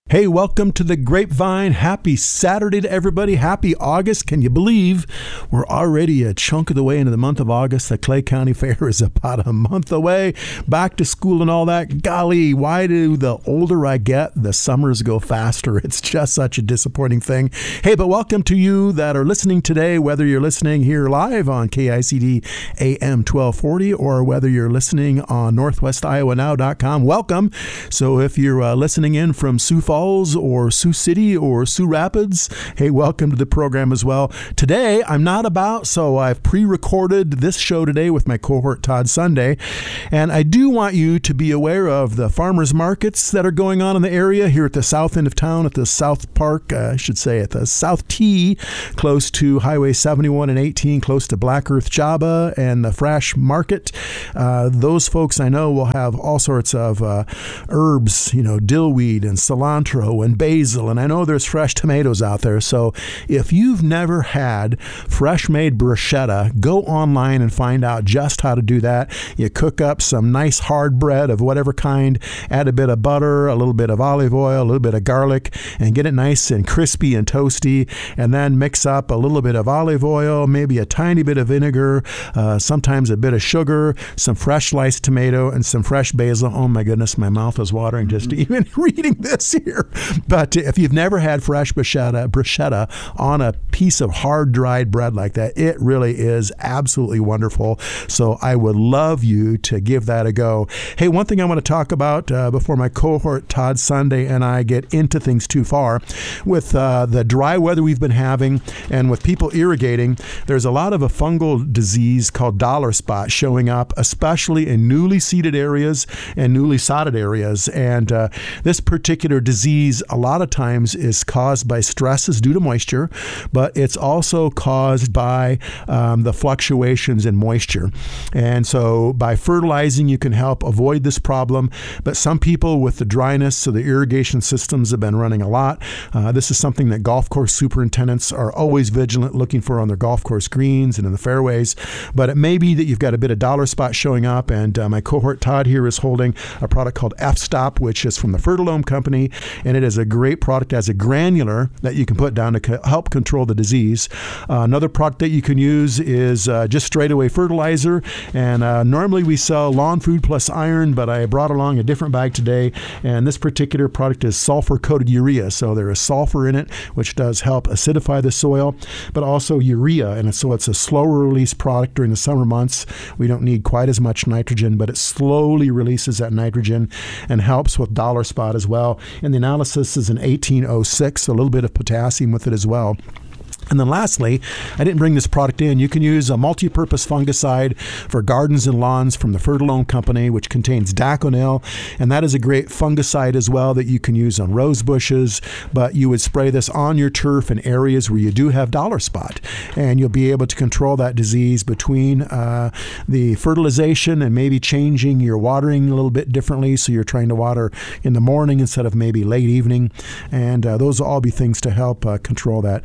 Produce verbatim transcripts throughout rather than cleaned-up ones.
Hey, welcome to the Grapevine. Happy Saturday to everybody. Happy August. Can you believe we're already a chunk of the way into the month of August? The Clay County Fair is about a month away. Back to school and all that. Golly, why do the older I get, the summers go faster? It's just such a disappointing thing. Hey, but welcome to you that are listening today, whether you're listening here live on K I C D A M twelve forty or whether you're listening on northwest iowa now dot com. Welcome. So if you're uh, listening in from Sioux Falls, or Sioux City or Sioux Rapids, hey, welcome to the program as well. Today, I'm not about, so I've pre-recorded this show today with my cohort Todd Sunday, and I do want you to be aware of the farmers markets that are going on in the area here at the south end of town, at the South Park, uh, I should say at the South T, close to Highway seventy-one and eighteen, close to Black Earth Java and the Fresh Market. Uh, those folks I know will have all sorts of uh, herbs, you know, dillweed and cilantro and basil, and I know there's fresh tomatoes out there. So if you've never had fresh made bruschetta, go online and find out just how to do that. You cook up some nice hard bread of whatever kind, add a bit of butter, a little bit of olive oil, a little bit of garlic, and get it nice and crispy and toasty, and then mix up a little bit of olive oil, maybe a tiny bit of vinegar, uh, sometimes a bit of sugar, some fresh sliced tomato, and some fresh basil. Oh my goodness, my mouth is watering just mm-hmm. even reading this here. But if you've never had fresh bruschetta, bruschetta on a piece of hard dried bread like that, it really is absolutely wonderful. So I would love you to give that a go. Hey, one thing I want to talk about uh, before my cohort Todd Sunday and I get into things too far, with uh, the dry weather we've been having and with people irrigating, there's a lot of a fungal disease called dollar spot showing up, especially in newly seeded areas and newly sodded areas. And uh, this particular disease a lot of times is caused by stresses due to moisture, but it's also caused by um, the fluctuations in moisture. And so by fertilizing, you can help avoid this problem. But some people with the dryness, so the irrigation systems have been running a lot. Uh, this is something that golf course superintendents are always vigilant looking for on their golf course greens and in the fairways. But it may be that you've got a bit of dollar spot showing up, and uh, my cohort Todd here is holding a product called F-Stop, which is from the Fertilome Company, and it is a great product as a granular that you can put down to co- help control the disease. Uh, another product that you can use is uh, just straight away fertilizer, and uh, normally we sell Lawn Food Plus Iron, but I brought along a different bag today, and this particular product is sulfur-coated urea, so there is sulfur in it, which does help acidify the soil, but also urea, and so it's a slower release product during the summer months. We don't need quite as much nitrogen, but it slowly releases that nitrogen and helps with dollar spot as well. And the analysis is an eighteen oh six, so a little bit of potassium with it as well. And then lastly, I didn't bring this product in. You can use a multi-purpose fungicide for gardens and lawns from the Fertilome Company, which contains Daconil, and that is a great fungicide as well that you can use on rose bushes, but you would spray this on your turf in areas where you do have dollar spot, and you'll be able to control that disease between uh, the fertilization and maybe changing your watering a little bit differently, so you're trying to water in the morning instead of maybe late evening, and uh, those will all be things to help uh, control that.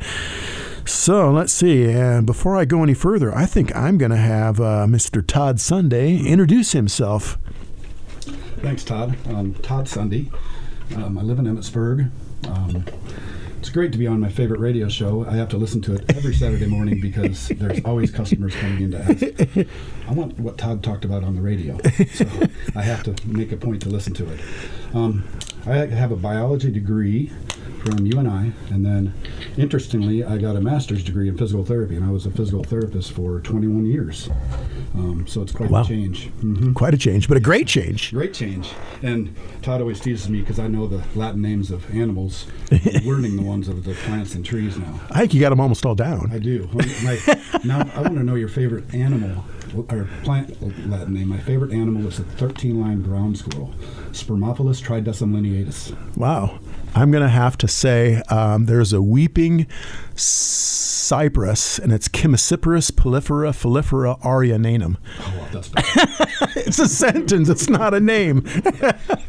So let's see. And before I go any further, I think I'm going to have uh, Mister Todd Sunday introduce himself. Thanks, Todd. Um, Todd Sunday. Um, I live in Emmitsburg. Um, it's great to be on my favorite radio show. I have to listen to it every Saturday morning because there's always customers coming in to ask, I want what Todd talked about on the radio. So I have to make a point to listen to it. Um, I have a biology degree from U N I, and then interestingly I got a master's degree in physical therapy, and I was a physical therapist for twenty-one years. Um, so it's quite wow. a change. Mm-hmm. Quite a change, but a great change. Great change. And Todd always teases me because I know the Latin names of animals. I'm learning the ones of the plants and trees now. I think you got them almost all down. I do. My, now I want to know your favorite animal or plant Latin name. My favorite animal is a thirteen-line ground squirrel, Spermophilus tridecim lineatus. Wow. I'm going to have to say um, there's a weeping cypress, and it's Chemiciperus prolifera folifera ariananum. Oh, well, that's better. It's a sentence. It's not a name.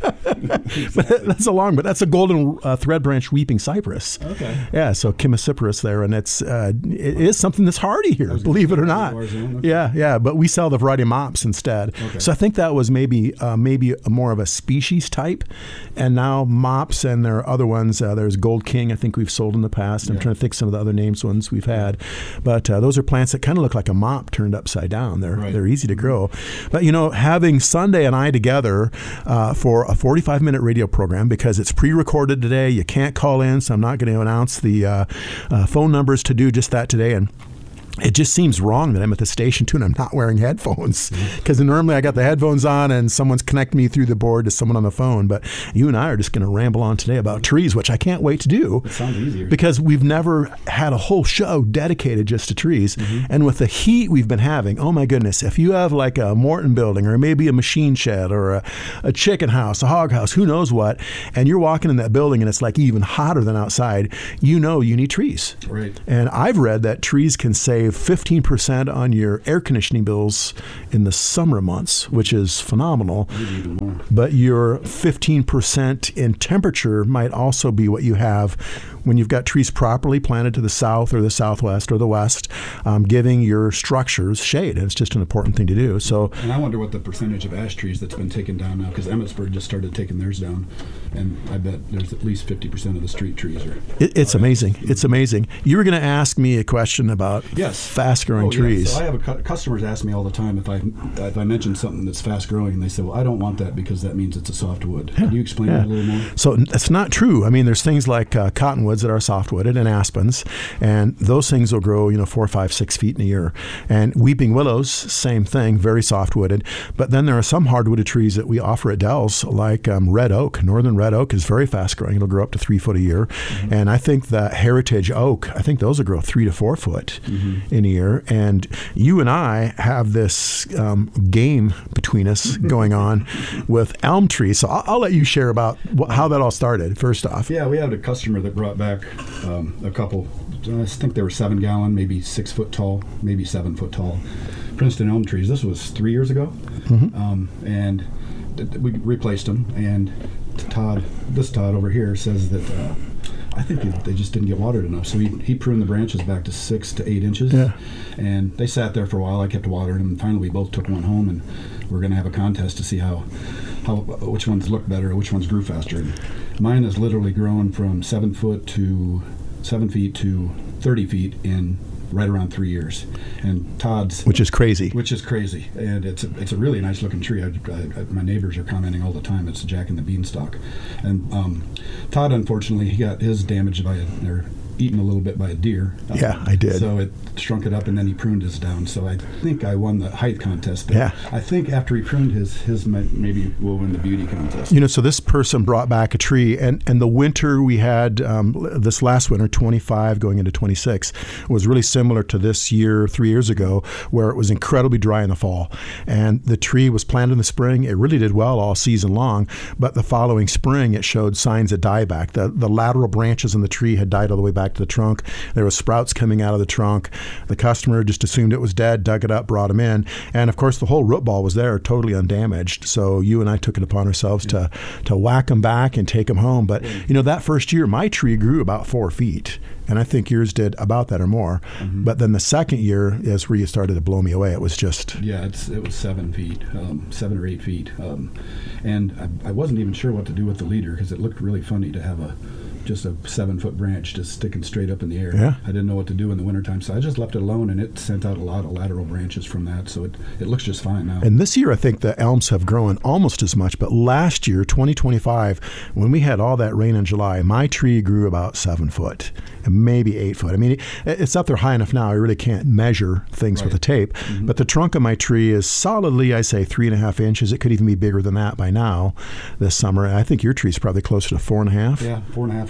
But that's a long, but that's a golden uh, thread branch weeping cypress. Okay. Yeah, so Chemosiporus there, and it's uh, it is something that's hardy here, believe it or not. Okay. Yeah, yeah, but we sell the variety mops instead. Okay. So I think that was maybe uh, maybe a more of a species type, and now mops and there are other ones. Uh, there's Gold King, I think we've sold in the past. I'm Yeah. trying to think some of the other names ones we've had, but uh, those are plants that kind of look like a mop turned upside down. They're Right. they're easy to grow, but you know, having Sunday and I together uh, for a forty-five minute radio program because it's pre-recorded today. You can't call in, so I'm not going to announce the uh, uh, phone numbers to do just that today. And it just seems wrong that I'm at the station too and I'm not wearing headphones because normally I got the headphones on and someone's connecting me through the board to someone on the phone. But you and I are just going to ramble on today about trees, which I can't wait to do. It sounds easier. Because we've never had a whole show dedicated just to trees. Mm-hmm. And with the heat we've been having, oh my goodness, if you have like a Morton building or maybe a machine shed or a, a chicken house, a hog house, who knows what, and you're walking in that building and it's like even hotter than outside, you know you need trees. Right. And I've read that trees can save fifteen percent on your air conditioning bills in the summer months, which is phenomenal. Maybe even more. But your fifteen percent in temperature might also be what you have when you've got trees properly planted to the south or the southwest or the west, um, giving your structures shade. And it's just an important thing to do. So, and I wonder what the percentage of ash trees that's been taken down now, because Emmetsburg just started taking theirs down, and I bet there's at least fifty percent of the street trees are. It, it's amazing. It's amazing. You were going to ask me a question about yes. fast-growing oh, trees. Yeah. So I have a cu- customers ask me all the time if I if I mention something that's fast-growing, and they say, "Well, I don't want that because that means it's a softwood." Yeah. Can you explain yeah. that a little more? So that's not true. I mean, there's things like uh, cottonwoods that are softwooded and aspens, and those things will grow, you know, four, five, six feet in a year. And weeping willows, same thing, very softwooded. But then there are some hardwooded trees that we offer at Dells, like um, red oak. Northern red oak is very fast-growing. It'll grow up to three foot a year. Mm-hmm. And I think that heritage oak, I think those will grow three to four foot mm-hmm. in a year. And you and I have this um, game between us going on with elm trees. So I'll, I'll let you share about wh- how that all started, first off. Yeah, we had a customer that brought back um, a couple, I think they were seven gallon, maybe six foot tall, maybe seven foot tall Princeton elm trees. This was three years ago. Mm-hmm. Um, and th- we replaced them. And Todd, this Todd over here says that uh, I think they, they just didn't get watered enough. So he, he pruned the branches back to six to eight inches. Yeah. And they sat there for a while. I kept watering them. And finally, we both took one home, and we're going to have a contest to see how, how which ones look better or which ones grew faster. And mine has literally grown from seven foot to seven feet to thirty feet in right around three years. And Todd's, which is crazy, which is crazy, and it's a, it's a really nice looking tree. I, I, I, my neighbors are commenting all the time. It's Jack and the Beanstalk. And um, Todd, unfortunately, he got his damaged by a, or eaten a little bit by a deer. Yeah, I did. So it shrunk it up, and then he pruned his down. So I think I won the height contest. But yeah. I think after he pruned his, his might, maybe we'll win the beauty contest. You know, so this person brought back a tree, and, and the winter we had, um, this last winter, twenty-five going into twenty-six, was really similar to this year, three years ago, where it was incredibly dry in the fall. And the tree was planted in the spring. It really did well all season long, but the following spring it showed signs of dieback. The, the lateral branches in the tree had died all the way back to the trunk. There were sprouts coming out of the trunk. The customer just assumed it was dead, dug it up, brought them in. And of course, the whole root ball was there, totally undamaged. So you and I took it upon ourselves yeah. to, to whack them back and take them home. But, you know, that first year, my tree grew about four feet. And I think yours did about that or more. Mm-hmm. But then the second year is where you started to blow me away. It was just... Yeah, it's, it was seven feet, um, seven or eight feet. Um, and I, I wasn't even sure what to do with the leader because it looked really funny to have a just a seven-foot branch just sticking straight up in the air. Yeah. I didn't know what to do in the wintertime, so I just left it alone, and it sent out a lot of lateral branches from that, so it, it looks just fine now. And this year, I think the elms have grown almost as much, but last year, twenty twenty-five, when we had all that rain in July, my tree grew about seven foot, and maybe eight foot. I mean, it, it's up there high enough now, I really can't measure things right. with a tape, mm-hmm. but the trunk of my tree is solidly, I say, three and a half inches. It could even be bigger than that by now this summer. I think your tree's probably closer to four and a half. Yeah, four and a half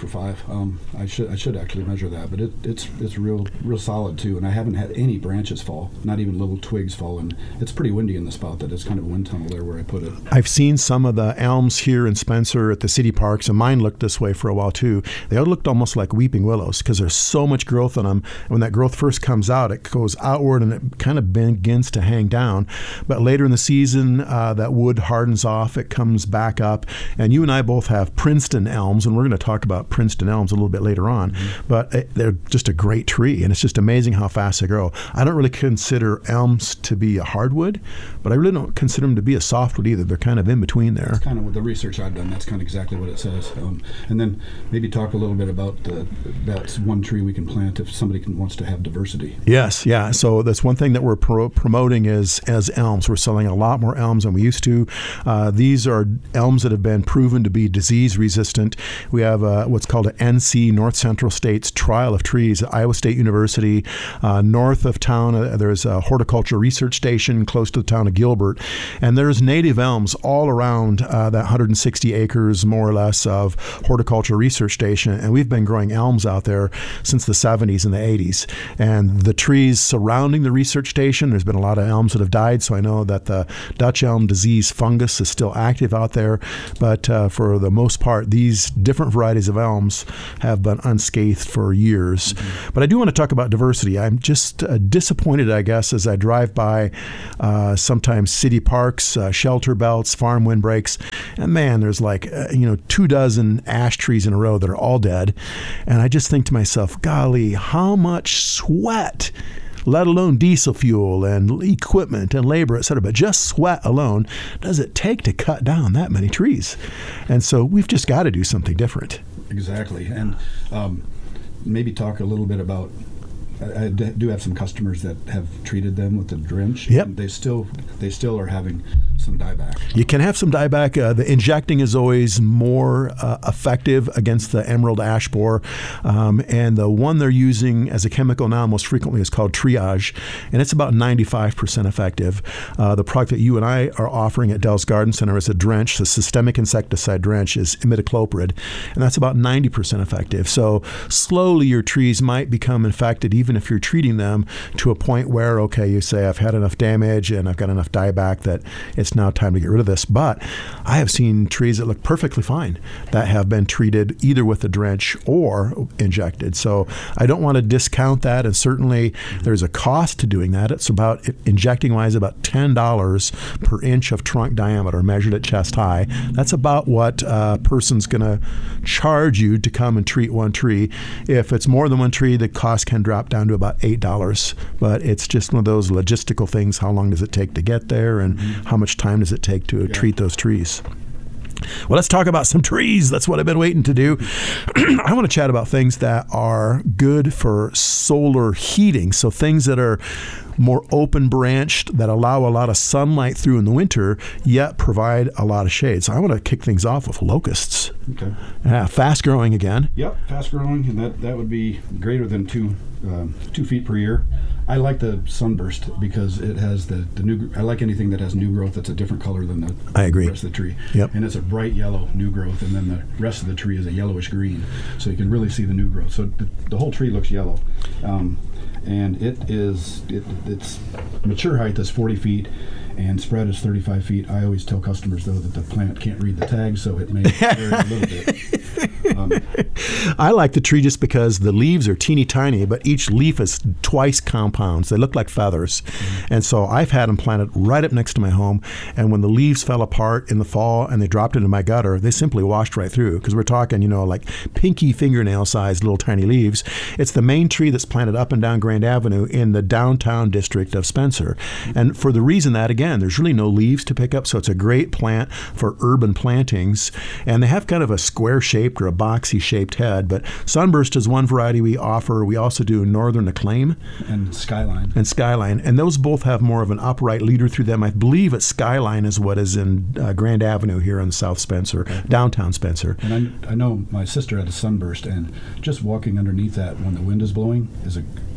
for five. Um, I should I should actually measure that, but it, it's it's real real solid too. And I haven't had any branches fall, not even little twigs fall. And it's pretty windy in the spot that it's kind of a wind tunnel there where I put it. I've seen some of the elms here in Spencer at the city parks, and mine looked this way for a while too. They all looked almost like weeping willows because there's so much growth on them. And when that growth first comes out, it goes outward and it kind of begins to hang down. But later in the season, uh, that wood hardens off, it comes back up. And you and I both have Princeton elms, and we're going to talk about Princeton elms a little bit later on. Mm-hmm. But it, they're just a great tree, and it's just amazing how fast they grow. I don't really consider elms to be a hardwood, but I really don't consider them to be a softwood either. They're kind of in between there. That's kind of with the research I've done. That's kind of exactly what it says. Um, and then maybe talk a little bit about the, that's one tree we can plant if somebody can, wants to have diversity. Yes, yeah. So that's one thing that we're pro- promoting is as elms. We're selling a lot more elms than we used to. Uh, these are elms that have been proven to be disease resistant. We have uh, what's called an N C, North Central States Trial of Trees at Iowa State University. Uh, north of town, uh, there's a horticulture research station close to the town of Gilbert. And there's native elms all around uh, that one hundred sixty acres, more or less, of horticulture research station. And we've been growing elms out there since the seventies and the eighties. And the trees surrounding the research station, there's been a lot of elms that have died. So I know that the Dutch elm disease fungus is still active out there. But uh, for the most part, these different varieties of elms have been unscathed for years. Mm-hmm. But I do want to talk about diversity. I'm just uh, disappointed, I guess, as I drive by uh, sometimes city parks, uh, shelter belts, farm windbreaks, and man, there's like, uh, you know, two dozen ash trees in a row that are all dead. And I just think to myself, golly, how much sweat, let alone diesel fuel and equipment and labor, et cetera, but just sweat alone, does it take to cut down that many trees? And so we've just got to do something different. Exactly. And um, maybe talk a little bit about, I do have some customers that have treated them with the drench. Yep. They still they still are having some dieback. You can have some dieback. Uh, the injecting is always more uh, effective against the emerald ash borer. Um, and the one they're using as a chemical now most frequently is called Triage, and it's about ninety-five percent effective. Uh, the product that you and I are offering at Dell's Garden Center is a drench. The systemic insecticide drench is imidacloprid, and that's about ninety percent effective. So slowly your trees might become infected even even if you're treating them to a point where, okay, you say, I've had enough damage and I've got enough dieback that it's now time to get rid of this. But I have seen trees that look perfectly fine that have been treated either with a drench or injected. So I don't want to discount that, and certainly there's a cost to doing that. It's about, injecting wise, about ten dollars per inch of trunk diameter measured at chest high. That's about what a person's going to charge you to come and treat one tree. If it's more than one tree, the cost can drop down to about eight dollars. But it's just one of those logistical things. How long does it take to get there, and mm-hmm. how much time does it take to yeah. treat those trees? Well, let's talk about some trees. That's what I've been waiting to do. I want to chat about things that are good for solar heating. So things that are more open branched, that allow a lot of sunlight through in the winter, yet provide a lot of shade. So I want to kick things off with locusts. Okay. Yeah, fast growing again. Yep, fast growing, and that, that would be greater than two um, two feet per year. I like the sunburst because it has the, the new. I like anything that has new growth that's a different color than the, I agree. the rest of the tree. Yep. And it's a bright yellow new growth, and then the rest of the tree is a yellowish green, so you can really see the new growth. So the, the whole tree looks yellow. Um, and it is it, its mature height is forty feet and spread is thirty-five feet. I always tell customers though that the plant can't read the tag, so it may vary a little bit. Um, I like the tree just because the leaves are teeny tiny, but each leaf is twice compounds. They look like feathers. Mm-hmm. And so I've had them planted right up next to my home, and when the leaves fell apart in the fall and they dropped into my gutter, they simply washed right through, because we're talking, you know, like pinky fingernail sized little tiny leaves. It's the main tree that's planted up and down Grand Avenue in the downtown district of Spencer. Mm-hmm. And for the reason that, again, there's really no leaves to pick up, so it's a great plant for urban plantings. And they have kind of a square-shaped or a boxy-shaped head, but Sunburst is one variety we offer. We also do Northern Acclaim. And Skyline. And Skyline. And those both have more of an upright leader through them. I believe at Skyline is what is in uh, Grand Avenue here in South Spencer, okay. downtown Spencer. And I, I know my sister had a Sunburst, and just walking underneath that when the wind is blowing is a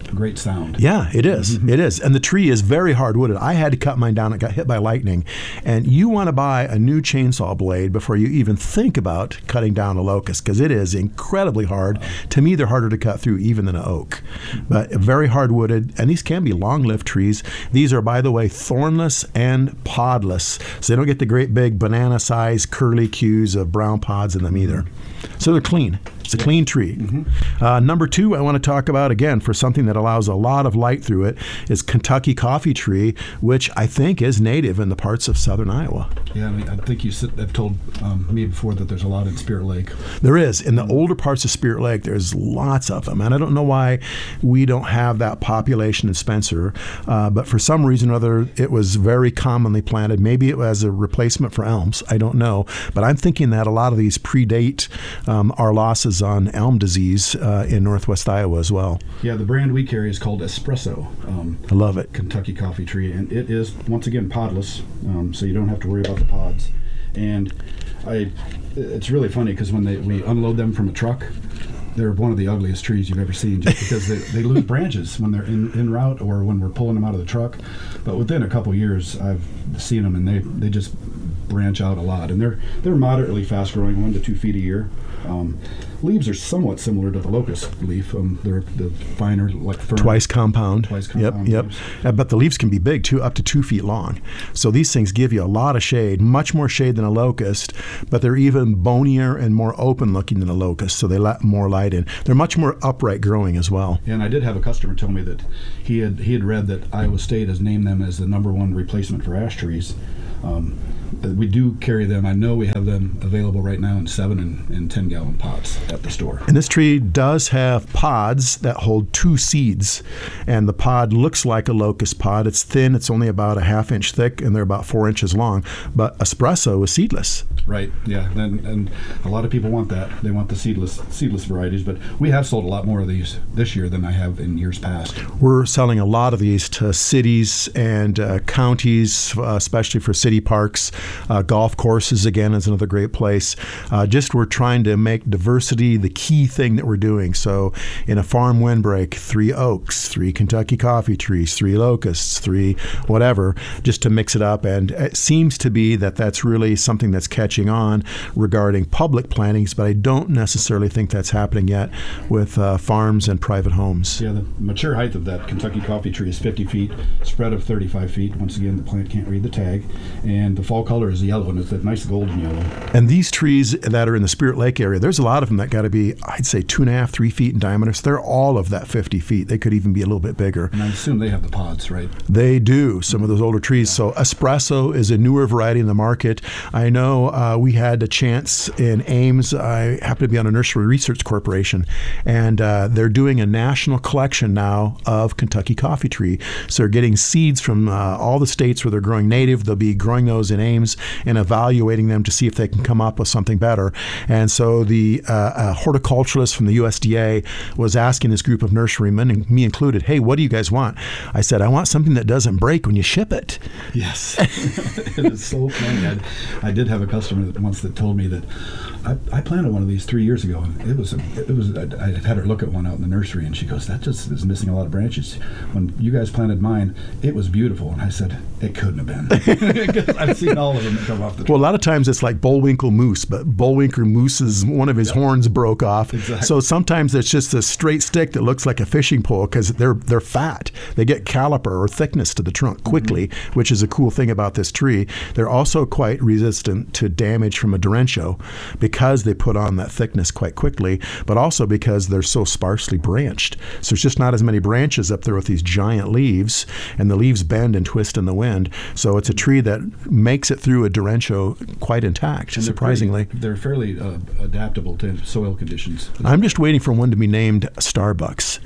great sound. Yeah, it is. Mm-hmm. It is. And the tree is very hard-wooded. I had to cut mine down. It got hit by lightning. And you want to buy a new chainsaw blade before you even think about cutting down a locust, because it is incredibly hard. Wow. To me, they're harder to cut through even than an oak. But very hard-wooded, and these can be long-lived trees. These are, by the way, thornless and podless, so they don't get the great big banana-sized curly cues of brown pods in them either. So they're clean. It's a yeah. clean tree. Mm-hmm. Uh, number two, I want to talk about, again, for something that allows a lot of light through it, is Kentucky coffee tree, which I think is native in the parts of southern Iowa. Yeah, I mean, I think you have told um, me before that there's a lot in Spirit Lake. There is. In the older parts of Spirit Lake, there's lots of them. And I don't know why we don't have that population in Spencer, uh, but for some reason or other, it was very commonly planted. Maybe it was a replacement for elms. I don't know. But I'm thinking that a lot of these predate um, our losses on elm disease uh, in northwest Iowa as well. Yeah, the brand we carry is called Espresso. Um, I love it. Kentucky coffee tree, and it is, once again, podless, um, so you don't have to worry about the pods. And I, it's really funny because when they, we unload them from a truck, they're one of the ugliest trees you've ever seen, just because they, they lose branches when they're in, in route or when we're pulling them out of the truck. But within a couple years, I've seen them, and they, they just branch out a lot. And they're they're moderately fast growing, one to two feet a year. Um, leaves are somewhat similar to the locust leaf. Um, they're the finer, like fern. Twice compound. Twice compound. Yep, yep. Uh, but the leaves can be big too, up to two feet long. So these things give you a lot of shade, much more shade than a locust. But they're even bonier and more open looking than a locust, so they let more light in. They're much more upright growing as well. Yeah, and I did have a customer tell me that he had he had read that Iowa State has named them as the number one replacement for ash trees. Um, we do carry them. I know we have them available right now in seven and, and ten gallon pots at the store. And this tree does have pods that hold two seeds, and the pod looks like a locust pod. It's thin. It's only about a half inch thick, and they're about four inches long. But Espresso is seedless. Right. Yeah. And, and a lot of people want that. They want the seedless seedless varieties. But we have sold a lot more of these this year than I have in years past. We're selling a lot of these to cities and uh, counties, uh, especially for city parks. Uh, golf courses, again, is another great place. Uh, just we're trying to make diversity the key thing that we're doing. So in a farm windbreak, three oaks, three Kentucky coffee trees, three locusts, three whatever, just to mix it up. And it seems to be that that's really something that's catching on regarding public plantings, but I don't necessarily think that's happening yet with uh, farms and private homes. Yeah, the mature height of that Kentucky coffee tree is fifty feet, spread of thirty-five feet. Once again, the plant can't read the tag. And the fall color is yellow, and it's that nice golden yellow. And these trees that are in the Spirit Lake area, there's a lot of them that got to be, I'd say, two and a half, three feet in diameter. So they're all of that fifty feet. They could even be a little bit bigger. And I assume they have the pods, right? They do, some of those older trees. So Espresso is a newer variety in the market. I know uh, we had a chance in Ames. I happen to be on a Nursery Research Corporation, and uh, they're doing a national collection now of Kentucky coffee tree. So they're getting seeds from uh, all the states where they're growing native. They'll be growing those in Ames and evaluating them to see if they can come up with something better. And so the uh, uh, horticulturalist from the U S D A was asking this group of nurserymen, and me included, hey, what do you guys want? I said, I want something that doesn't break when you ship it. Yes. It is so funny. I, I did have a customer that once that told me that I, I planted one of these three years ago, and it was, a, it was. I, I had her look at one out in the nursery, and she goes, that just is missing a lot of branches. When you guys planted mine, it was beautiful. And I said, it couldn't have been. I've seen all of them that come off the tree. Well, a lot of times it's like Bullwinkle moose, but Bullwinkle moose's, one of his yep. horns broke off. Exactly. So sometimes it's just a straight stick that looks like a fishing pole because they're they're fat. They get caliper or thickness to the trunk quickly, mm-hmm. which is a cool thing about this tree. They're also quite resistant to damage from a derecho because they put on that thickness quite quickly, but also because they're so sparsely branched. So there's just not as many branches up there with these giant leaves, and the leaves bend and twist in the wind. So it's a tree that makes it through a derecho quite intact, and surprisingly. They're, pretty, they're fairly uh, adaptable to soil conditions. I'm just waiting for one to be named Starbucks.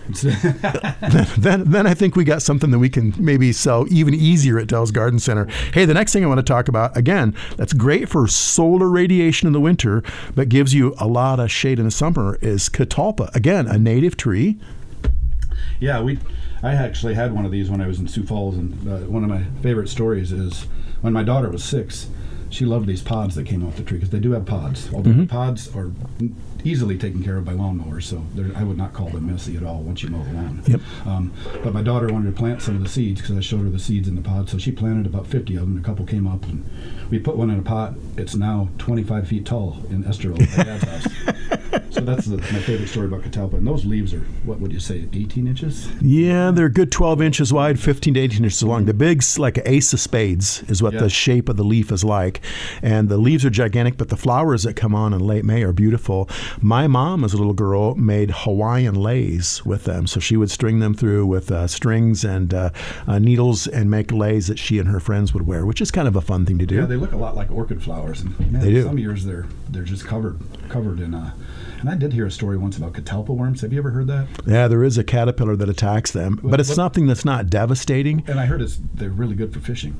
then, then I think we got something that we can maybe sell even easier at Dell's Garden Center. Hey, the next thing I want to talk about, again, that's great for solar radiation in the winter, but gives you a lot of shade in the summer, is catalpa. Again, a native tree. Yeah, we. I actually had one of these when I was in Sioux Falls, and uh, one of my favorite stories is when my daughter was six, she loved these pods that came off the tree because they do have pods. Although Mm-hmm. the pods are easily taken care of by lawnmowers, so they're- I would not call them messy at all once you mow the lawn. Yep. Um, but my daughter wanted to plant some of the seeds because I showed her the seeds in the pod, so she planted about fifty of them. A couple came up, and we put one in a pot. It's now twenty-five feet tall in Esterville at my dad's house. So that's the, my favorite story about catalpa. And those leaves are, what would you say, eighteen inches? Yeah, they're a good twelve inches wide, fifteen to eighteen inches long. The big's like an ace of spades is what Yeah. the shape of the leaf is like. And the leaves are gigantic, but the flowers that come on in late May are beautiful. My mom, as a little girl, made Hawaiian leis with them. So she would string them through with uh, strings and uh, uh, needles and make leis that she and her friends would wear, which is kind of a fun thing to do. Yeah, they look a lot like orchid flowers. And man, They do. Some years they're they're just covered covered in. Uh, and I did hear a story once about catalpa worms. Have you ever heard that? Yeah, there is a caterpillar that attacks them, but it's what- something that's not devastating. And I heard it's they're really good for fishing.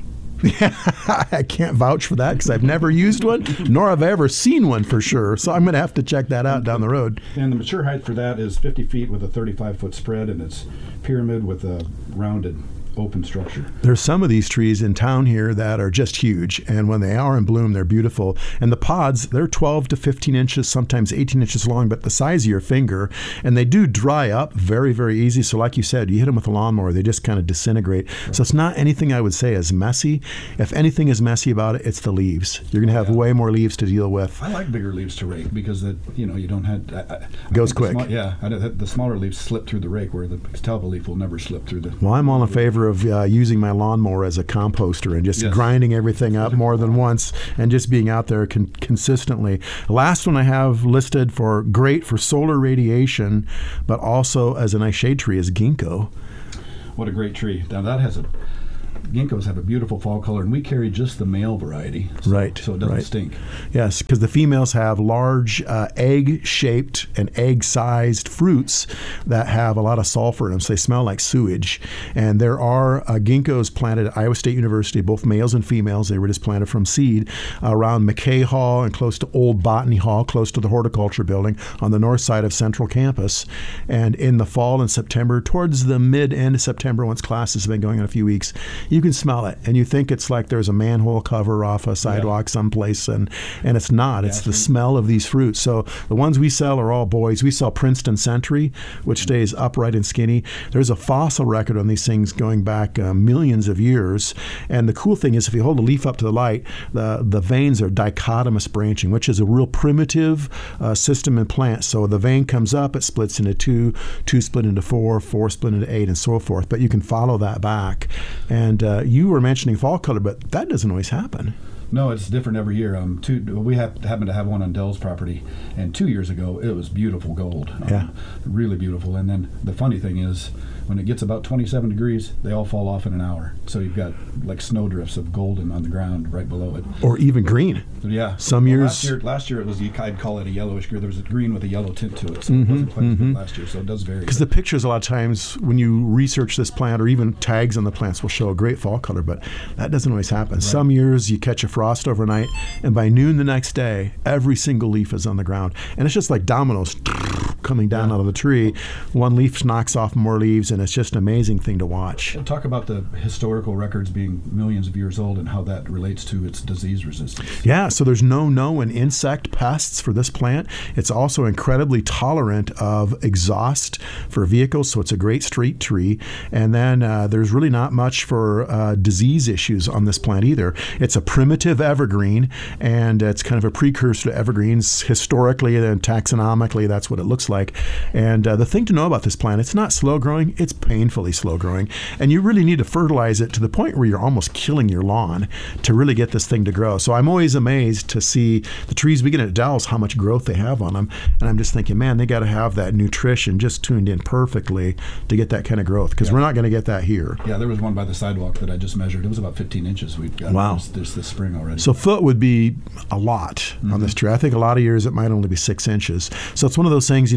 I can't vouch for that because I've never used one, nor have I ever seen one for sure. So I'm going to have to check that out down the road. And the mature height for that is fifty feet with a thirty-five foot spread, and it's pyramid with a rounded open structure. There's some of these trees in town here that are just huge, and when they are in bloom, they're beautiful. And the pods, they're twelve to fifteen inches, sometimes eighteen inches long, but the size of your finger, and they do dry up very, very easy. So like you said, you hit them with a lawnmower, they just kind of disintegrate. Right. So it's not anything I would say is messy. If anything is messy about it, it's the leaves. You're going to have Yeah. way more leaves to deal with. I like bigger leaves to rake because that you know you don't have I, I, Goes I think the quick. small- yeah, I, know the smaller leaves slip through the rake, where the catalpa leaf will never slip through the. Well, I'm all in favor of uh, using my lawnmower as a composter and just Yes. grinding everything up more than once and just being out there con- consistently. The last one I have listed for great for solar radiation, but also as a nice shade tree is ginkgo. What a great tree! Now that has a. Ginkgos have a beautiful fall color, and we carry just the male variety, so, Right, so it doesn't right. stink. Yes, because the females have large uh, egg-shaped and egg-sized fruits that have a lot of sulfur in them, so they smell like sewage. And there are uh, ginkgos planted at Iowa State University, both males and females. They were just planted from seed uh, around McKay Hall and close to Old Botany Hall, close to the horticulture building on the north side of Central Campus. And in the fall and September, towards the mid-end of September, once classes have been going in a few weeks, you can smell it, and you think it's like there's a manhole cover off a sidewalk someplace, and and it's not. It's Yeah, the sure. smell of these fruits. So the ones we sell are all boys. We sell Princeton Century, which stays upright and skinny. There's a fossil record on these things going back uh, millions of years, and the cool thing is if you hold a leaf up to the light, the the veins are dichotomous branching, which is a real primitive uh, system in plants. So the vein comes up, it splits into two, two split into four, four split into eight, and so forth. But you can follow that back. And uh, you were mentioning fall color, but that doesn't always happen. No, it's different every year. Um, two, we have, happen to have one on Dell's property, and two years ago it was beautiful gold. Um, Yeah. really beautiful. And then the funny thing is, when it gets about twenty-seven degrees, they all fall off in an hour. So you've got like snowdrifts of golden on the ground right below it. Or even green. But yeah. Some Well, years- Last year, last year it was, I'd call it a yellowish green. There was a green with a yellow tint to it, so Mm-hmm, it wasn't quite as good last year. So it does vary. Because the pictures a lot of times when you research this plant or even tags on the plants will show a great fall color, but that doesn't always happen. Some years you catch a frost overnight, and by noon the next day, every single leaf is on the ground. And it's just like dominoes coming down out of the tree. One leaf knocks off more leaves, and it's just an amazing thing to watch. We'll talk about the historical records being millions of years old and how that relates to its disease resistance. Yeah, so there's no known insect pests for this plant. It's also incredibly tolerant of exhaust for vehicles, so it's a great street tree. And then uh, there's really not much for uh, disease issues on this plant either. It's a primitive evergreen, and it's kind of a precursor to evergreens. Historically and taxonomically, that's what it looks like. And uh, the thing to know about this plant, it's not slow growing, it's painfully slow growing. And you really need to fertilize it to the point where you're almost killing your lawn to really get this thing to grow. So I'm always amazed to see the trees we get at Dell's, how much growth they have on them. And I'm just thinking, man, they got to have that nutrition just tuned in perfectly to get that kind of growth, because Yeah. we're not going to get that here. Yeah, there was one by the sidewalk that I just measured. It was about fifteen inches. We've got Wow. this, this, this spring already. So foot would be a lot on this tree. I think a lot of years it might only be six inches. So it's one of those things, you know,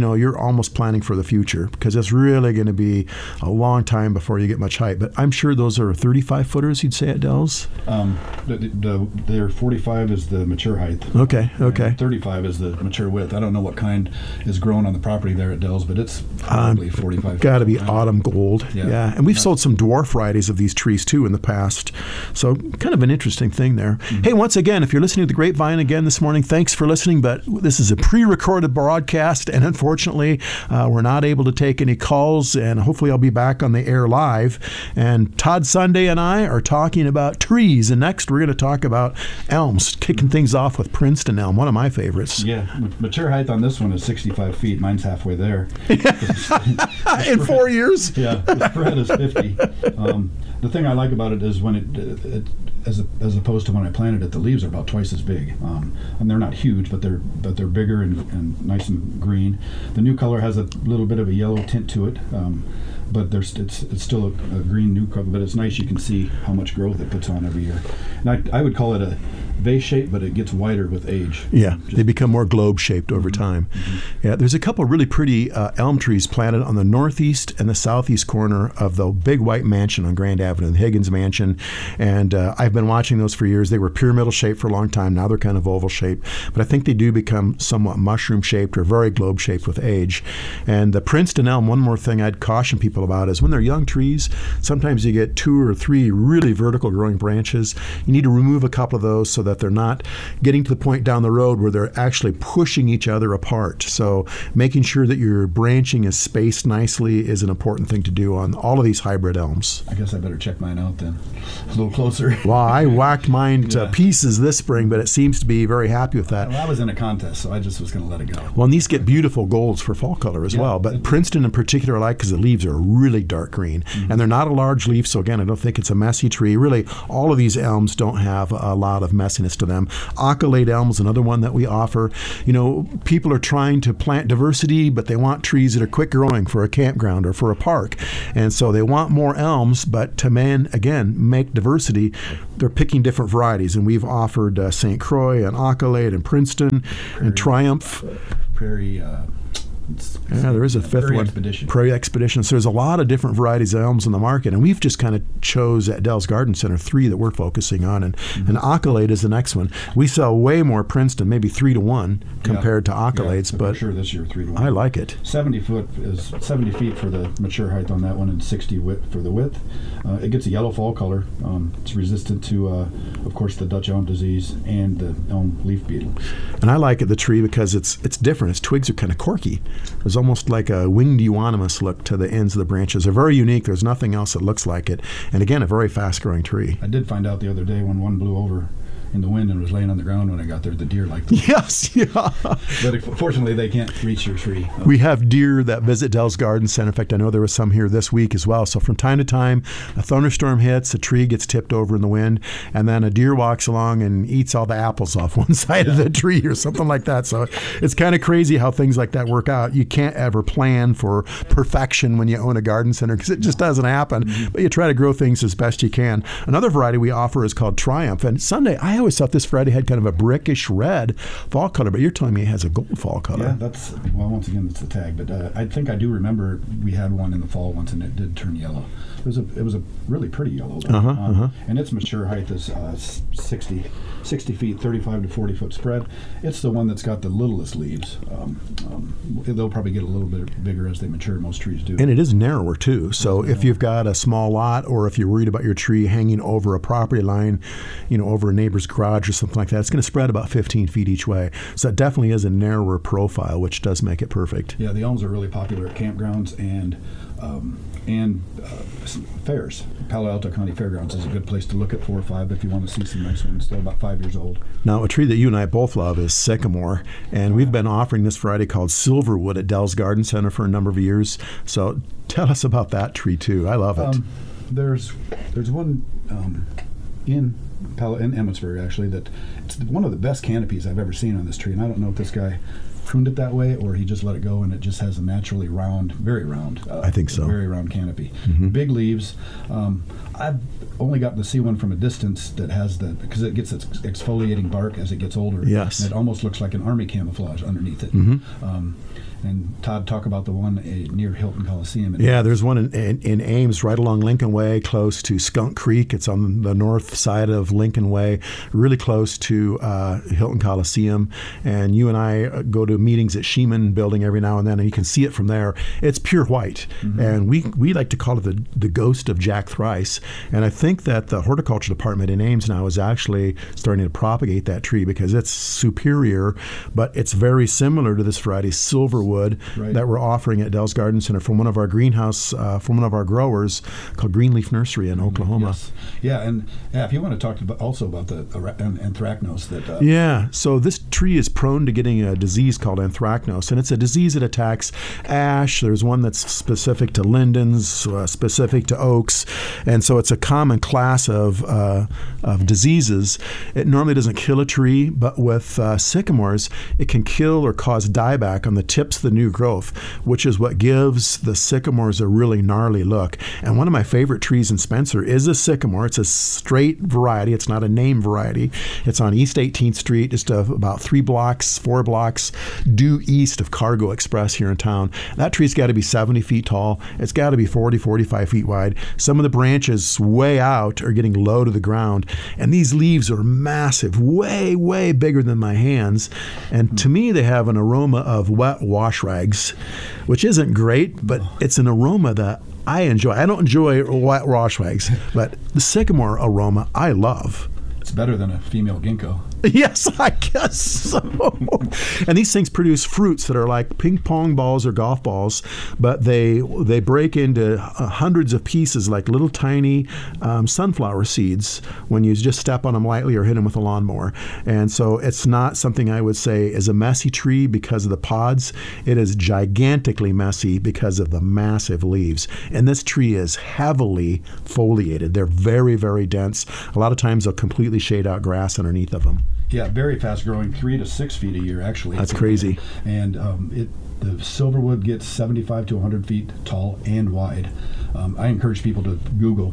know, you're almost planning for the future because it's really going to be a long time before you get much height. But I'm sure those are thirty-five footers, you'd say, at Dells? Um, the, the, they're forty-five is the mature height. Okay, okay. And thirty-five is the mature width. I don't know what kind is grown on the property there at Dells, but it's probably um, forty-five. Got to be autumn gold. Yeah. yeah. And we've yeah. sold some dwarf varieties of these trees, too, in the past. So kind of an interesting thing there. Mm-hmm. Hey, once again, if you're listening to The Grapevine again this morning, thanks for listening. But this is a pre-recorded broadcast, and unfortunately, uh, we're not able to take any calls, and hopefully I'll be back on the air live. And Todd Sunday and I are talking about trees, and next we're going to talk about elms, kicking things off with Princeton elm, one of my favorites. Yeah, mature height on this one is sixty-five feet. Mine's halfway there. In four years? Yeah, the spread is fifty. Um, the thing I like about it is when it, it, it as a, as opposed to when I planted it, the leaves are about twice as big, um, and they're not huge, but they're but they're bigger and, and nice and green. The new color has a little bit of a yellow tint to it, um, but there's it's it's still a, a green new color. But it's nice. You can see how much growth it puts on every year. And I, I would call it a vase shape, but it gets wider with age. Yeah, Just, they become more globe shaped over mm-hmm, time. Mm-hmm. Yeah, there's a couple really pretty uh, elm trees planted on the northeast and the southeast corner of the big white mansion on Grand Avenue, the Higgins Mansion. And uh, I've been watching those for years. They were pyramidal shaped for a long time. Now they're kind of oval shaped, but I think they do become somewhat mushroom shaped or very globe shaped with age. And the Princeton elm, one more thing I'd caution people about is when they're young trees, sometimes you get two or three really vertical growing branches. You need to remove a couple of those so that they're not getting to the point down the road where they're actually pushing each other apart. So making sure that your branching is spaced nicely is an important thing to do on all of these hybrid elms. I guess I better check mine out then, a little closer. Well, I whacked mine to yeah. pieces this spring, but it seems to be very happy with that. Well, I was in a contest, so I just was going to let it go. Well, and these get beautiful golds for fall color as yeah. well, but Princeton in particular I like because the leaves are really dark green, mm-hmm. and they're not a large leaf, so again, I don't think it's a messy tree. Really, all of these elms don't have a lot of messiness to them. Accolade elm is another one that we offer. You know, people are trying to plant diversity, but they want trees that are quick growing for a campground or for a park. And so they want more elms, but to man, again, make diversity, they're picking different varieties. And we've offered uh, Saint Croix and Accolade and Princeton Prairie, and Triumph. Prairie, uh, Yeah, there is a fifth Prairie one. Expedition. Prairie Expedition. So there's a lot of different varieties of elms in the market, and we've just kind of chose at Dells Garden Center three that we're focusing on, and, mm-hmm. and Accolade is the next one. We sell way more Princeton, maybe three to one compared yeah. to Accolades, yeah, but for sure this year three to one. I like it. Seventy foot is seventy feet for the mature height on that one, and sixty width for the width. Uh, it gets a yellow fall color. Um, it's resistant to, uh, of course, the Dutch elm disease and the elm leaf beetle. And I like it, the tree, because it's it's different. Its twigs are kind of quirky. There's almost like a winged euonymus look to the ends of the branches. They're very unique. There's nothing else that looks like it. And again, a very fast-growing tree. I did find out the other day when one blew over in the wind and was laying on the ground when I got there, the deer liked them. Yes, yeah. But fortunately, they can't reach your tree. We have deer that visit Dells Garden Center. In fact, I know there was some here this week as well. So from time to time, a thunderstorm hits, a tree gets tipped over in the wind, and then a deer walks along and eats all the apples off one side yeah. of the tree or something like that. So it's kind of crazy how things like that work out. You can't ever plan for perfection when you own a garden center because it just doesn't happen. Mm-hmm. But you try to grow things as best you can. Another variety we offer is called Triumph. And Sunday, I always thought this variety had kind of a brickish red fall color, but you're telling me it has a gold fall color. Yeah, that's, well, once again, it's the tag. But uh, I think I do remember we had one in the fall once, and it did turn yellow. It was a it was a really pretty yellow. Uh-huh, um, uh-huh. And its mature height is uh, sixty, sixty feet, thirty-five to forty foot spread. It's the one that's got the littlest leaves. Um, um, they'll probably get a little bit bigger as they mature. Most trees do. And it is narrower too. So if you've got a small lot, or if you're worried about your tree hanging over a property line, you know, over a neighbor's garage or something like that, it's going to spread about fifteen feet each way. So it definitely is a narrower profile, which does make it perfect. Yeah, the elms are really popular at campgrounds and um, and uh, fairs. Palo Alto County Fairgrounds is a good place to look at four or five if you want to see some nice ones. They're about five years old. Now, a tree that you and I both love is sycamore, and we've been offering this variety called Silverwood at Dells Garden Center for a number of years. So tell us about that tree too. I love it. Um, there's there's one um, in Palo in Emmitsburg actually that it's one of the best canopies I've ever seen on this tree, and I don't know if this guy pruned it that way, or he just let it go and it just has a naturally round, very round. Uh, I think so. Very round canopy. Mm-hmm. Big leaves. Um, I've only gotten to see one from a distance that has the, because it gets its exfoliating bark as it gets older. Yes. And it almost looks like an army camouflage underneath it. Mm-hmm. Um, and Todd, talk about the one uh, near Hilton Coliseum. Yeah, there's one in, in, in Ames, right along Lincoln Way, close to Skunk Creek. It's on the north side of Lincoln Way, really close to uh, Hilton Coliseum. And you and I go to meetings at Sheeman Building every now and then, and you can see it from there. It's pure white, mm-hmm. and we we like to call it the the ghost of Jack Thrice. And I think that the horticulture department in Ames now is actually starting to propagate that tree because it's superior, but it's very similar to this variety, Silverwood. Right. That we're offering at Dell's Garden Center from one of our greenhouse, uh, from one of our growers called Greenleaf Nursery in Oklahoma. Yes. Yeah, and yeah, if you want to talk about also about the uh, anthracnose. That, uh, yeah, so this tree is prone to getting a disease called anthracnose, and it's a disease that attacks ash. There's one that's specific to lindens, uh, specific to oaks, and so it's a common class of, uh, of diseases. It normally doesn't kill a tree, but with uh, sycamores, it can kill or cause dieback on the tips of the new growth, which is what gives the sycamores a really gnarly look. And one of my favorite trees in Spencer is a sycamore. It's a straight variety. It's not a name variety. It's on East eighteenth Street, just uh, about three blocks, four blocks due east of Cargo Express here in town. That tree's got to be seventy feet tall. It's got to be forty, forty-five feet wide. Some of the branches way out are getting low to the ground, and these leaves are massive, way, way bigger than my hands. And to me, they have an aroma of wet wash rags, which isn't great, but it's an aroma that I enjoy. I don't enjoy wet wash rags, but the sycamore aroma I love. It's better than a female ginkgo. Yes, I guess so. And these things produce fruits that are like ping pong balls or golf balls, but they they break into uh, hundreds of pieces like little tiny um, sunflower seeds when you just step on them lightly or hit them with a lawnmower. And so it's not something I would say is a messy tree because of the pods. It is gigantically messy because of the massive leaves. And this tree is heavily foliated. They're very, very dense. A lot of times they'll completely shade out grass underneath of them. Yeah, very fast growing, three to six feet a year actually. That's crazy. And um, it the Silverwood gets seventy-five to one hundred feet tall and wide. Um, I encourage people to Google.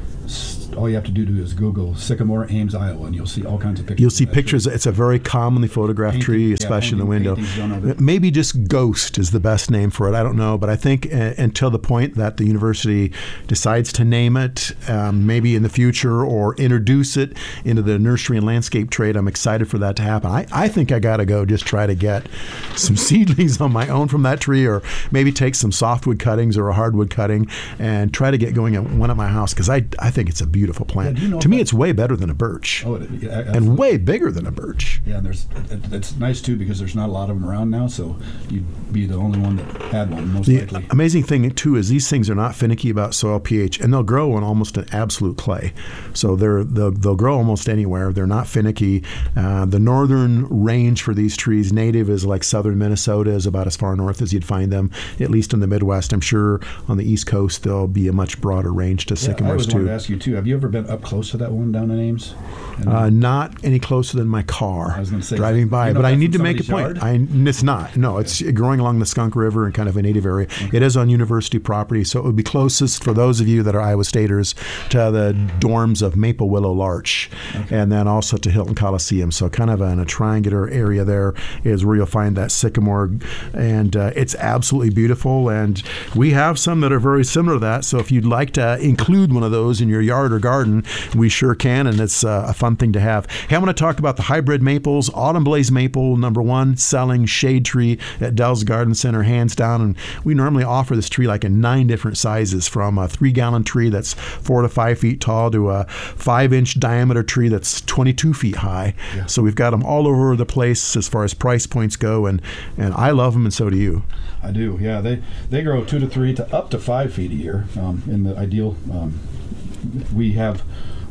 All you have to do is Google Sycamore, Ames, Iowa, and you'll see all kinds of pictures. You'll see pictures. Tree. It's a very commonly photographed painting, tree, especially yeah, painting, in the window. Maybe just Ghost is the best name for it. I don't know, but I think uh, until the point that the university decides to name it, um, maybe in the future, or introduce it into the nursery and landscape trade, I'm excited for that to happen. I, I think I got to go just try to get some seedlings on my own from that tree, or maybe take some softwood cuttings or a hardwood cutting and try to get going at one at my house, because I, I think it's a beautiful plant. Yeah, you know to me, it's way better than a birch, oh, it, yeah, and way bigger than a birch. Yeah, and there's it, it's nice too because there's not a lot of them around now, so you'd be the only one that had one, most the likely. Amazing thing too is these things are not finicky about soil pH, and they'll grow on almost an absolute clay. So they're they'll, they'll grow almost anywhere. They're not finicky. Uh, the northern range for these trees, native, is like southern Minnesota, is about as far north as you'd find them, at least in the Midwest. I'm sure on the East Coast there'll be a much broader range to yeah, sycamores I was too. wanted to ask you too. Have you ever been up close to that one down in Ames? Uh, not any closer than my car I was gonna say, driving by, you know, but I need to make a yard? point. I, it's not. No, it's okay. Growing along the Skunk River and kind of a native area. Okay. It is on university property, so it would be closest for those of you that are Iowa Staters to the dorms of Maple Willow Larch, okay. and then also to Hilton Coliseum. So kind of in a triangular area there is where you'll find that sycamore, and uh, it's absolutely beautiful. And we have some that are very similar to that. So if you'd like to include one of those in your yard or garden, we sure can, and it's uh, a fun thing to have. Hey, I'm going to talk about the hybrid maples. Autumn Blaze maple, number one selling shade tree at Dell's Garden Center, hands down. And we normally offer this tree like in nine different sizes, from a three-gallon tree that's four to five feet tall to a five-inch diameter tree that's twenty-two feet high. Yeah. So we've got them all over the place as far as price points go, and, and I love them, and so do you. I do, yeah. They they grow two to three to up to five feet a year um, in the ideal. Um, we have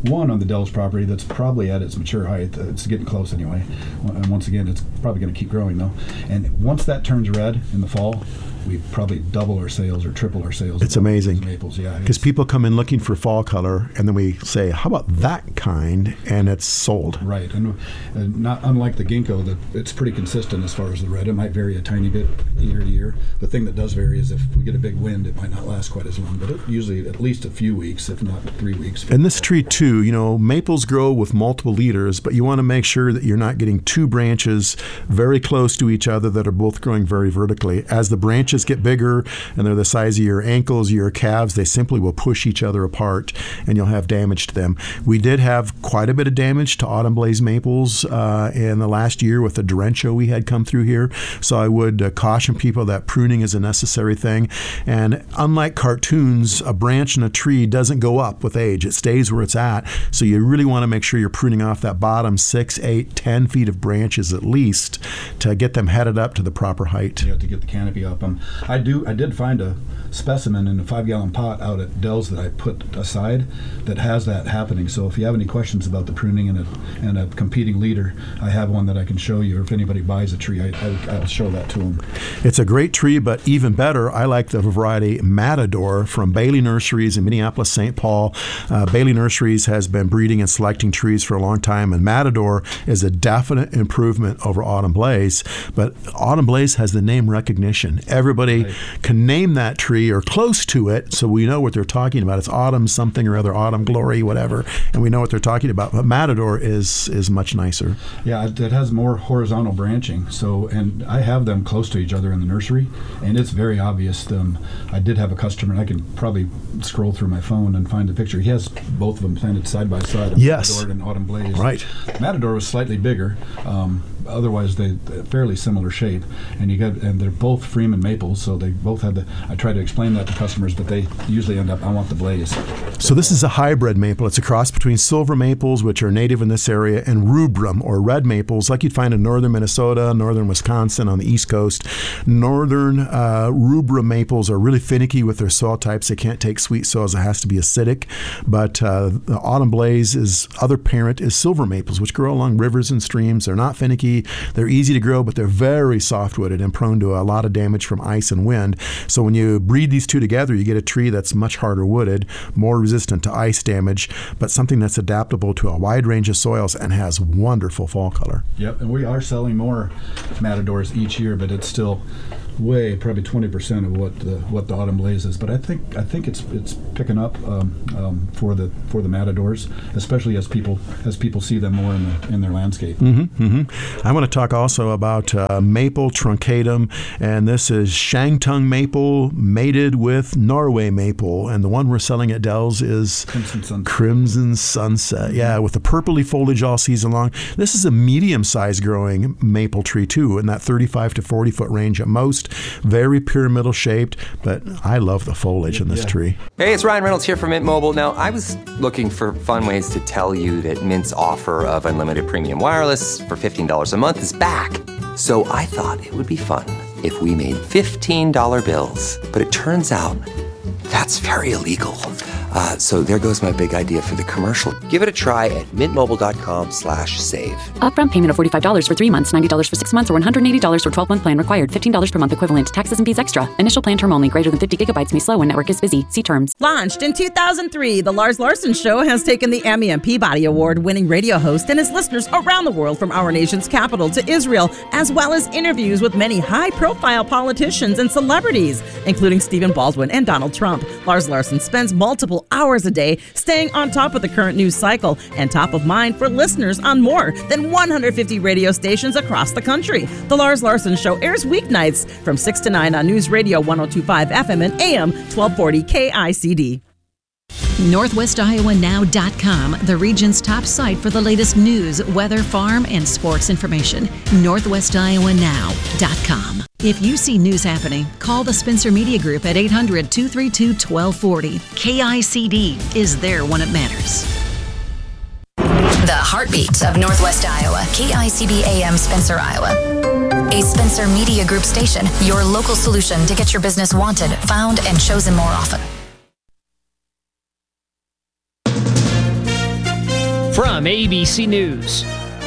one on the Dells property that's probably at its mature height. It's getting close anyway. And once again, it's probably going to keep growing though. And once that turns red in the fall, we probably double our sales or triple our sales. It's amazing. Maples, yeah. Because people come in looking for fall color, and then we say, "How about that kind?" And it's sold. Right, and uh, not unlike the ginkgo, that it's pretty consistent as far as the red. It might vary a tiny bit year to year. The thing that does vary is if we get a big wind, it might not last quite as long, but it usually at least a few weeks, if not three weeks. And this tree too, you know, maples grow with multiple leaders, but you want to make sure that you're not getting two branches very close to each other that are both growing very vertically. As the branches get bigger and they're the size of your ankles, your calves, they simply will push each other apart and you'll have damage to them. We did have quite a bit of damage to autumn blaze maples uh, in the last year with the derecho we had come through here. So I would uh, caution people that pruning is a necessary thing. And unlike cartoons, a branch in a tree doesn't go up with age. It stays where it's at. So you really want to make sure you're pruning off that bottom six, eight, ten feet of branches at least to get them headed up to the proper height. Yeah, to get the canopy up. Um, I do. I did find a specimen in a five-gallon pot out at Dells that I put aside that has that happening. So if you have any questions about the pruning and a, and a competing leader, I have one that I can show you. Or if anybody buys a tree, I, I, I'll show that to them. It's a great tree, but even better, I like the variety Matador from Bailey Nurseries in Minneapolis, Saint Paul. Uh, Bailey Nurseries has been breeding and selecting trees for a long time, and Matador is a definite improvement over Autumn Blaze. But Autumn Blaze has the name recognition. Everybody right. can name that tree or close to it, so we know what they're talking about. It's Autumn something or other, Autumn Glory, whatever, and we know what they're talking about. But Matador is is much nicer. Yeah, it, it has more horizontal branching. So, and I have them close to each other in the nursery, and it's very obvious. Um, I did have a customer, and I can probably scroll through my phone and find the picture. He has both of them planted side by side. Yes. Matador and Autumn Blaze. Right. Matador was slightly bigger. Um, otherwise, they fairly similar shape, and you get and they're both Freeman maples, so they both have the. I try to explain that to customers, but they usually end up, I want the blaze. So this is a hybrid maple. It's a cross between silver maples, which are native in this area, and rubrum or red maples, like you'd find in northern Minnesota, northern Wisconsin on the East Coast. Northern uh, rubrum maples are really finicky with their soil types. They can't take sweet soils. It has to be acidic. But uh, the Autumn Blaze is other parent is silver maples, which grow along rivers and streams. They're not finicky. They're easy to grow, but they're very soft-wooded and prone to a lot of damage from ice and wind. So when you breed these two together, you get a tree that's much harder wooded, more resistant to ice damage, but something that's adaptable to a wide range of soils and has wonderful fall color. Yep, and we are selling more Matadors each year, but it's still way probably twenty percent of what the what the Autumn Blaze is. But I think I think it's it's picking up um, um, for the for the Matadors, especially as people as people see them more in the, in their landscape. Mm-hmm, mm-hmm. I want to talk also about uh, maple truncatum, and this is Shantung maple mated with Norway maple, and the one we're selling at Dells is Crimson Sunset. Crimson Sunset. Yeah, with the purpley foliage all season long. This is a medium-sized growing maple tree too, in that thirty-five to forty foot range at most. Very pyramidal shaped, but I love the foliage in this yeah. tree. Hey, it's Ryan Reynolds here from Mint Mobile. Now, I was looking for fun ways to tell you that Mint's offer of unlimited premium wireless for fifteen dollars a month is back. So I thought it would be fun if we made fifteen dollar bills. But it turns out that's very illegal. Uh, so there goes my big idea for the commercial. Give it a try at mintmobile.com slash save. Upfront payment of forty-five dollars for three months, ninety dollars for six months, or one hundred eighty dollars for twelve-month plan required. fifteen dollars per month equivalent. Taxes and fees extra. Initial plan term only. Greater than fifty gigabytes may slow when network is busy. See terms. Launched in two thousand three, The Lars Larson Show has taken the Emmy and Peabody Award-winning radio host and his listeners around the world from our nation's capital to Israel, as well as interviews with many high-profile politicians and celebrities, including Stephen Baldwin and Donald Trump. Lars Larson spends multiple hours a day staying on top of the current news cycle and top of mind for listeners on more than one hundred fifty radio stations across the country. The Lars Larson Show airs weeknights from six to nine on News Radio one oh two point five F M and A M twelve forty K I C D. Northwest Iowa Now dot com, the region's top site for the latest news, weather, farm, and sports information. Northwest Iowa Now dot com. If you see news happening, call the Spencer Media Group at eight hundred, two three two, one two four zero. K I C D is there when it matters. The heartbeat of Northwest Iowa, K I C D A M Spencer, Iowa. A Spencer Media Group station, your local solution to get your business wanted, found, and chosen more often. From A B C News,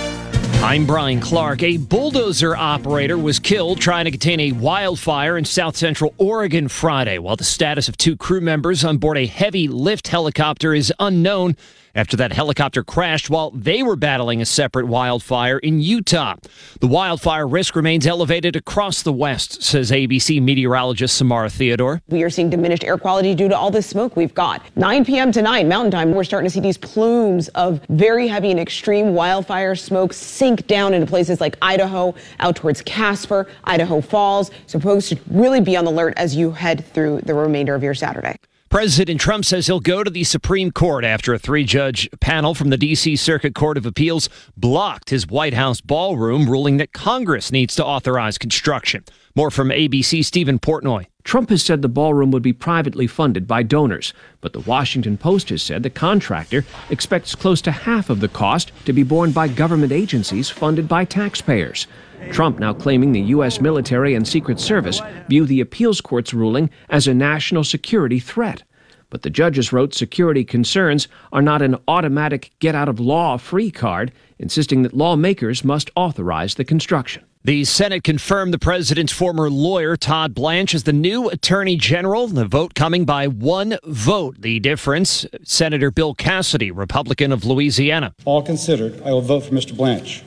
I'm Brian Clark. A bulldozer operator was killed trying to contain a wildfire in south central Oregon Friday, while the status of two crew members on board a heavy lift helicopter is unknown after that helicopter crashed while they were battling a separate wildfire in Utah. The wildfire risk remains elevated across the West, says A B C meteorologist Samara Theodore. We are seeing diminished air quality due to all this smoke we've got. nine p.m. tonight, Mountain Time, we're starting to see these plumes of very heavy and extreme wildfire smoke sink down into places like Idaho, out towards Casper, Idaho Falls. So folks should really be on the alert as you head through the remainder of your Saturday. President Trump says he'll go to the Supreme Court after a three-judge panel from the D C Circuit Court of Appeals blocked his White House ballroom, ruling that Congress needs to authorize construction. More from A B C's Stephen Portnoy. Trump has said the ballroom would be privately funded by donors, but the Washington Post has said the contractor expects close to half of the cost to be borne by government agencies funded by taxpayers. Trump now claiming the U S military and Secret Service view the appeals court's ruling as a national security threat. But the judges wrote security concerns are not an automatic get-out-of-law-free card, insisting that lawmakers must authorize the construction. The Senate confirmed the president's former lawyer, Todd Blanche, as the new attorney general. The vote coming by one vote. The difference, Senator Bill Cassidy, Republican of Louisiana. All considered, I will vote for Mister Blanche.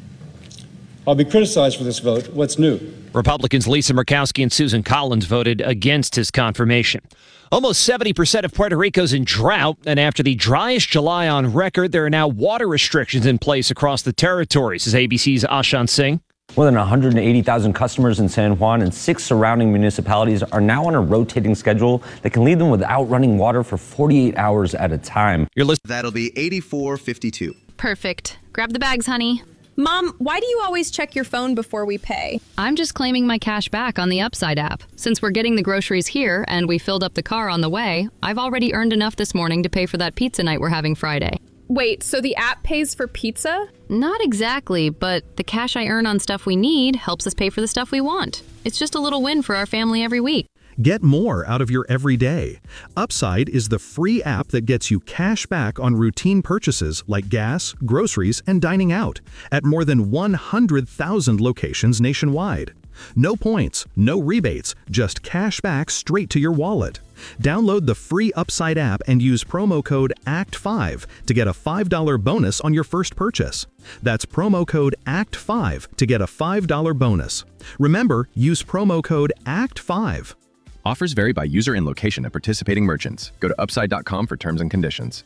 I'll be criticized for this vote. What's new? Republicans Lisa Murkowski and Susan Collins voted against his confirmation. Almost seventy percent of Puerto Rico's in drought, and after the driest July on record, there are now water restrictions in place across the territory, says A B C's Ashan Singh. More than one hundred eighty thousand customers in San Juan and six surrounding municipalities are now on a rotating schedule that can leave them without running water for forty-eight hours at a time. Your list. That'll be eighty-four fifty-two. Perfect. Grab the bags, honey. Mom, why do you always check your phone before we pay? I'm just claiming my cash back on the Upside app. Since we're getting the groceries here and we filled up the car on the way, I've already earned enough this morning to pay for that pizza night we're having Friday. Wait, so the app pays for pizza? Not exactly, but the cash I earn on stuff we need helps us pay for the stuff we want. It's just a little win for our family every week. Get more out of your everyday. Upside is the free app that gets you cash back on routine purchases like gas, groceries, and dining out at more than one hundred thousand locations nationwide. No points, no rebates, just cash back straight to your wallet. Download the free Upside app and use promo code A C T five to get a five dollars bonus on your first purchase. That's promo code A C T five to get a five dollars bonus. Remember, use promo code A C T five. Offers vary by user and location at participating merchants. Go to upside dot com for terms and conditions.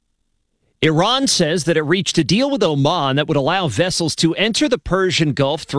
Iran says that it reached a deal with Oman that would allow vessels to enter the Persian Gulf through